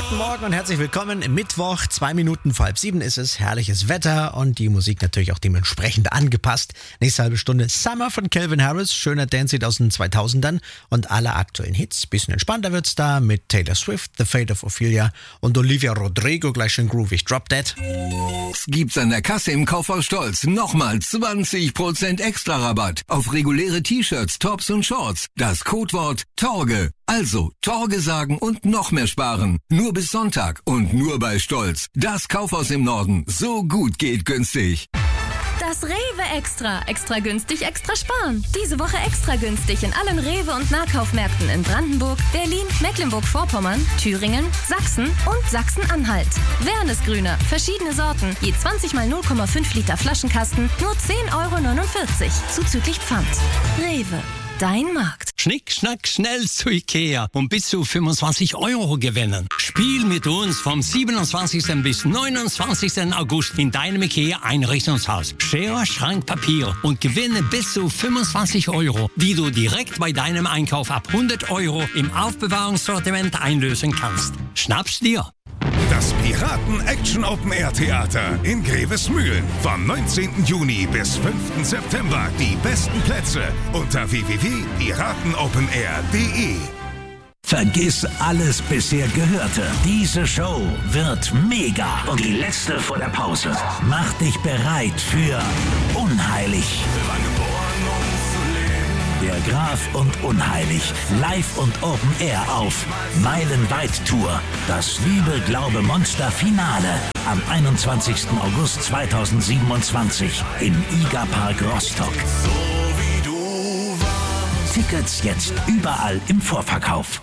Guten Morgen und herzlich willkommen. Mittwoch, 2 Minuten vor 6:30 ist es. Herrliches Wetter und die Musik natürlich auch dementsprechend angepasst. Nächste halbe Stunde Summer von Calvin Harris, schöner Dancehall aus den 2000ern und alle aktuellen Hits. Bisschen entspannter wird's da mit Taylor Swift, The Fate of Ophelia und Olivia Rodrigo, gleich schön groovig. Drop Dead. Gibt's an der Kasse im Kaufhaus Stolz nochmal 20% extra Rabatt auf reguläre T-Shirts, Tops und Shorts. Das Codewort TORGE. Also Torge sagen und noch mehr sparen. Nur bis Sonntag und nur bei Stolz. Das Kaufhaus im Norden. So gut geht günstig. Das Rewe Extra. Extra günstig, extra sparen. Diese Woche extra günstig in allen Rewe- und Nahkaufmärkten in Brandenburg, Berlin, Mecklenburg-Vorpommern, Thüringen, Sachsen und Sachsen-Anhalt. Wernesgrüner, verschiedene Sorten, je 20 mal 0,5 Liter Flaschenkasten, nur 10,49 € zuzüglich Pfand. Rewe. Dein Markt. Schnick, schnack, schnell zu Ikea und bis zu 25 € gewinnen. Spiel mit uns vom 27. bis 29. August in deinem Ikea-Einrichtungshaus. Schere, Schrank, Papier und gewinne bis zu 25 €, die du direkt bei deinem Einkauf ab 100 € im Aufbewahrungssortiment einlösen kannst. Schnapp's dir! Das Piraten-Action-Open-Air-Theater in Grevesmühlen. Vom 19. Juni bis 5. September. Die besten Plätze unter www.piratenopenair.de. Vergiss alles bisher Gehörte. Diese Show wird mega. Und die letzte vor der Pause. Mach dich bereit für Unheilig. Der Graf und Unheilig. Live und Open Air auf Meilenweit Tour. Das Liebe, Glaube, Monster Finale. Am 21. August 2027 im IGA-Park Rostock. Tickets jetzt überall im Vorverkauf.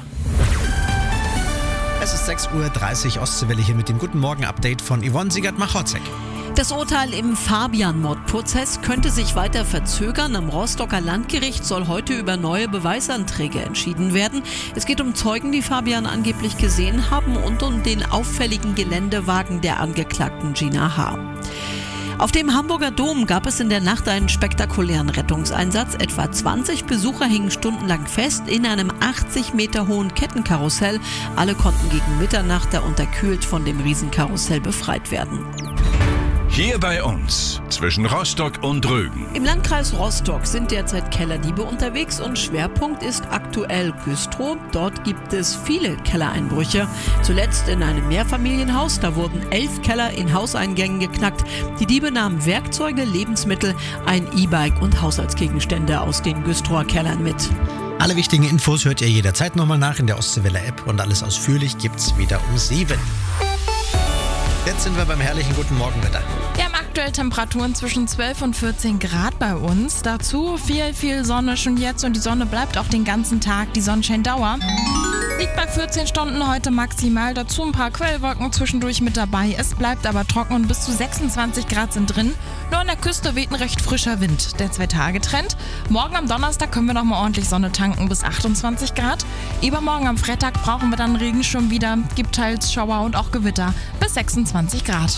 Es ist 6:30 Uhr, Ostseewelle hier mit dem Guten Morgen-Update von Yvonne Siegert-Machotzek. Das Urteil im Fabian-Mordprozess könnte sich weiter verzögern. Am Rostocker Landgericht soll heute über neue Beweisanträge entschieden werden. Es geht um Zeugen, die Fabian angeblich gesehen haben und um den auffälligen Geländewagen der Angeklagten Gina H. Auf dem Hamburger Dom gab es in der Nacht einen spektakulären Rettungseinsatz. Etwa 20 Besucher hingen stundenlang fest in einem 80 Meter hohen Kettenkarussell. Alle konnten gegen Mitternacht da unterkühlt von dem Riesenkarussell befreit werden. Hier bei uns, zwischen Rostock und Rügen. Im Landkreis Rostock sind derzeit Kellerdiebe unterwegs und Schwerpunkt ist aktuell Güstrow. Dort gibt es viele Kellereinbrüche. Zuletzt in einem Mehrfamilienhaus, da wurden 11 Keller in Hauseingängen geknackt. Die Diebe nahmen Werkzeuge, Lebensmittel, ein E-Bike und Haushaltsgegenstände aus den Güstrower Kellern mit. Alle wichtigen Infos hört ihr jederzeit nochmal nach in der Ostseewelle-App und alles ausführlich gibt's wieder um 7. Jetzt sind wir beim herrlichen Guten Morgenwetter. Wir haben aktuell Temperaturen zwischen 12 und 14 Grad bei uns. Dazu viel Sonne schon jetzt und die Sonne bleibt auch den ganzen Tag. Die Sonnenscheindauer liegt bei 14 Stunden heute maximal. Dazu ein paar Quellwolken zwischendurch mit dabei. Es bleibt aber trocken und bis zu 26 Grad sind drin. Nur an der Küste weht ein recht frischer Wind. Der 2-Tage-Trend. Morgen am Donnerstag können wir nochmal ordentlich Sonne tanken bis 28 Grad. Übermorgen am Freitag brauchen wir dann Regenschirm wieder. Gibt teils Schauer und auch Gewitter bis 26 Grad.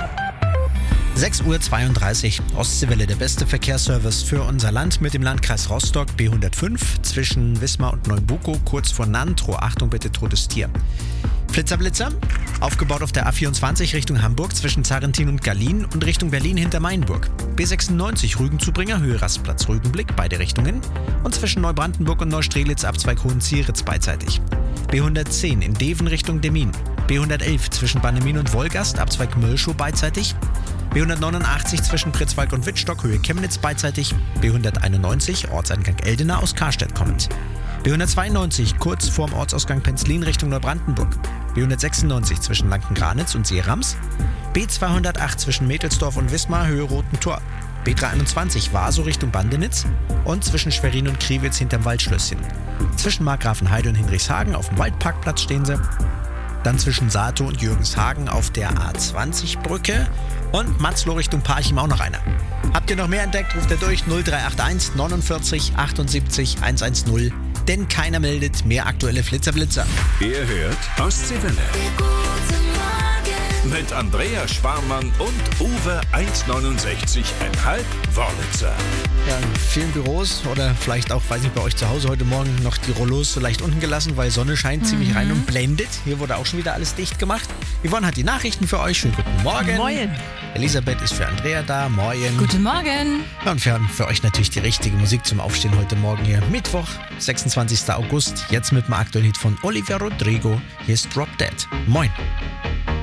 6:32 Uhr, Ostseewelle, der beste Verkehrsservice für unser Land mit dem Landkreis Rostock, B105, zwischen Wismar und Neubuko, kurz vor Nantro. Achtung bitte, totes Tier. Flitzer, aufgebaut auf der A24 Richtung Hamburg, zwischen Zarentin und Gallien und Richtung Berlin hinter Mainburg. B96 Rügenzubringer, Höhe Rastplatz Rügenblick, beide Richtungen. Und zwischen Neubrandenburg und Neustrelitz, Abzweig Hohenzieritz beidseitig. B110 in Deven Richtung Demmin. B111 zwischen Bannemin und Wolgast, Abzweig Mölschow beidseitig. B189 zwischen Pritzwalk und Wittstock, Höhe Chemnitz beidseitig. B191 Ortseingang Eldena aus Karstedt kommend. B192 kurz vorm Ortsausgang Penzlin Richtung Neubrandenburg. B196 zwischen Lanken-Granitz und Seerams. B208 zwischen Mädelsdorf und Wismar, Höhe Roten Tor. B321 Vaso Richtung Bandenitz und zwischen Schwerin und Kriwitz hinterm Waldschlösschen. Zwischen Markgrafenheide und Hinrichshagen auf dem Waldparkplatz stehen sie. Dann zwischen Sato und Jürgenshagen auf der A20-Brücke und Matzloh Richtung Parchim auch noch einer. Habt ihr noch mehr entdeckt, ruft ihr durch 0381 49 78 110, denn keiner meldet mehr aktuelle Flitzer. Ihr hört Ostseewelle. Guten Morgen. mit Andrea Sparmann und Uwe 1,69,5 Wörlitzer. Ja, in vielen Büros oder vielleicht auch, weiß nicht, bei euch zu Hause heute Morgen noch die Rollos so leicht unten gelassen, weil Sonne scheint ziemlich rein und blendet. Hier wurde auch schon wieder alles dicht gemacht. Yvonne hat die Nachrichten für euch. Schönen guten Morgen. Moin. Elisabeth ist für Andrea da. Moin. Guten Morgen. Ja, und wir haben für euch natürlich die richtige Musik zum Aufstehen heute Morgen hier. Mittwoch, 26. August. Jetzt mit dem aktuellen Hit von Olivia Rodrigo. Hier ist Drop Dead. Moin.